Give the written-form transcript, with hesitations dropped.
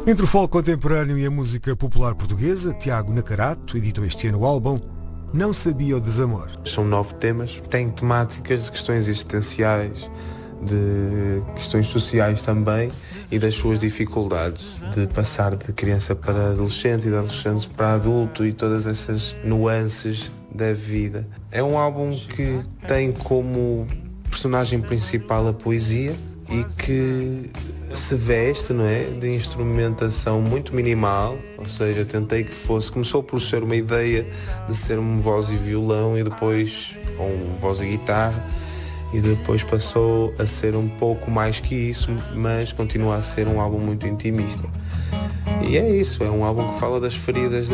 Entre o folk contemporâneo e a música popular portuguesa, Tiago Nacarato editou este ano o álbum Não Sabia o Desamor. São 9 temas, têm temáticas de questões existenciais, de questões sociais também e das suas dificuldades de passar de criança para adolescente e de adolescente para adulto e todas essas nuances da vida. É um álbum que tem como personagem principal a poesia e que se veste, não é, de instrumentação muito minimal, ou seja, tentei que fosse, começou por ser uma ideia de ser um voz e violão e depois um voz e guitarra e depois passou a ser um pouco mais que isso, mas continua a ser um álbum muito intimista. E é isso, é um álbum que fala das feridas